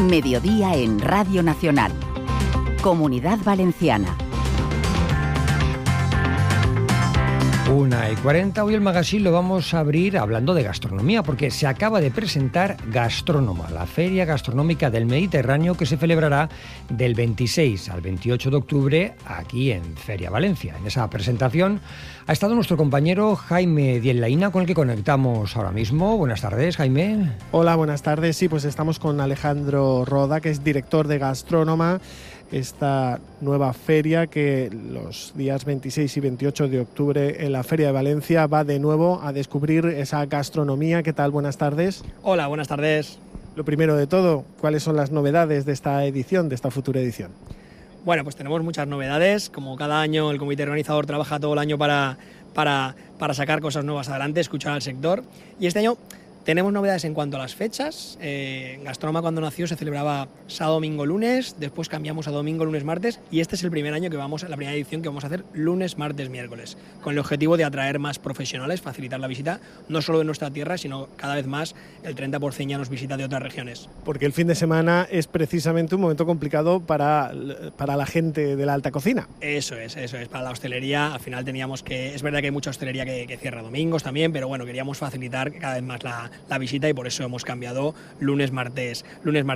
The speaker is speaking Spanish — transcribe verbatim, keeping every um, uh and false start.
Mediodía en Radio Nacional. Comunidad Valenciana. Una y cuarenta, hoy el magazine lo vamos a abrir hablando de gastronomía, porque se acaba de presentar Gastrónoma, la feria gastronómica del Mediterráneo que se celebrará del veintiséis al veintiocho de octubre aquí en Feria Valencia. En esa presentación ha estado nuestro compañero Jaime Dienlaína, con el que conectamos ahora mismo. Buenas tardes, Jaime. Hola, buenas tardes. Sí, pues estamos con Alejandro Roda, que es director de Gastrónoma, esta nueva feria que los días veintiséis y veintiocho de octubre en la Feria de Valencia va de nuevo a descubrir esa gastronomía. ¿Qué tal? Buenas tardes. Hola, buenas tardes. Lo primero de todo, ¿cuáles son las novedades de esta edición, de esta futura edición? Bueno, pues tenemos muchas novedades. Como cada año el comité organizador trabaja todo el año para, para, para sacar cosas nuevas adelante, escuchar al sector. Y este año tenemos novedades en cuanto a las fechas. Eh, Gastrónoma, cuando nació, se celebraba sábado, domingo, lunes, después cambiamos a domingo, lunes, martes, y este es el primer año que vamos, la primera edición que vamos a hacer lunes, martes, miércoles, con el objetivo de atraer más profesionales, facilitar la visita, no solo de nuestra tierra, sino cada vez más el treinta por ciento ya nos visita de otras regiones. Porque el fin de semana es precisamente un momento complicado para, para la gente de la alta cocina. Eso es, eso es, para la hostelería. Al final teníamos que, es verdad que hay mucha hostelería que, que cierra domingos también, pero bueno, queríamos facilitar cada vez más la la visita y por eso hemos cambiado lunes, martes, lunes, martes.